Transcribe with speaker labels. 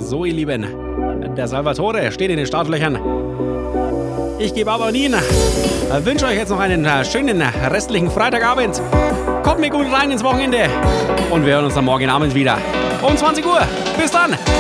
Speaker 1: So, ihr Lieben, der Salvatore steht in den Startlöchern. Ich gebe aber nie. Wünsche euch jetzt noch einen schönen restlichen Freitagabend. Kommt mir gut rein ins Wochenende. Und wir hören uns am Morgen Abend wieder. Um 20 Uhr. Bis dann.